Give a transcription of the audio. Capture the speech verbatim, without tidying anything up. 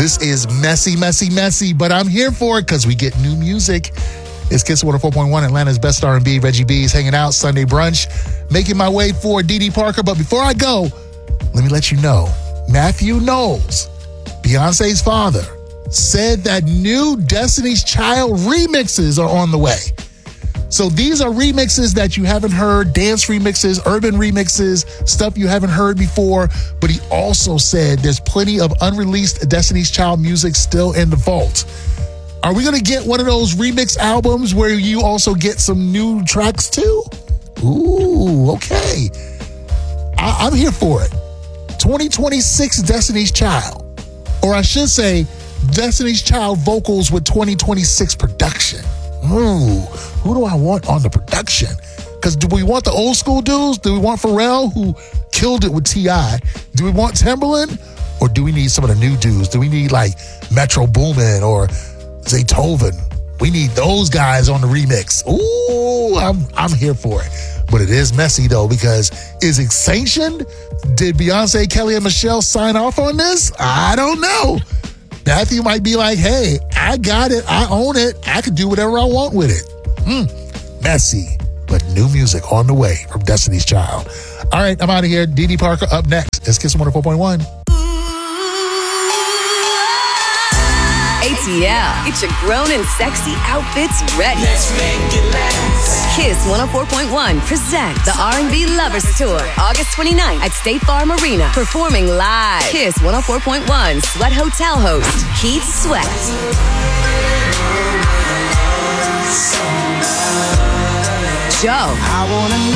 This is messy, messy, messy, but I'm here for it because we get new music. It's Kiss one oh four point one, Atlanta's best R and B. Reggie B is hanging out, Sunday brunch. Making my way for Dee Dee Parker. But before I go, let me let you know, Matthew Knowles, Beyonce's father, said that new Destiny's Child remixes are on the way. So these are remixes that you haven't heard, dance remixes, urban remixes, stuff you haven't heard before. But he also said there's plenty of unreleased Destiny's Child music still in the vault. Are we going to get one of those remix albums where you also get some new tracks too? Ooh, okay. I- I'm here for it. twenty twenty-six Destiny's Child. Or I should say, Destiny's Child vocals with twenty twenty-six production. Ooh, who do I want on the production? Because do we want the old school dudes? Do we want Pharrell, who killed it with T I? Do we want Timbaland? Or do we need some of the new dudes? Do we need like Metro Boomin or Zaytoven? We need those guys on the remix. Ooh, I'm I'm here for it. But it is messy though, because is it sanctioned? Did Beyonce, Kelly, and Michelle sign off on this? I don't know. Matthew might be like, hey, I got it. I own it. I can do whatever I want with it. Hmm, messy, but new music on the way from Destiny's Child. All right, I'm out of here. Dee Dee Parker up next. It's Kiss one oh four point one. A T L, get your grown and sexy outfits ready. Let's make it last. Kiss one oh four point one presents the R and B Lovers Tour, August twenty-ninth at State Farm Arena. Performing live, Kiss one oh four point one Sweat Hotel host, Keith Sweat. Joe.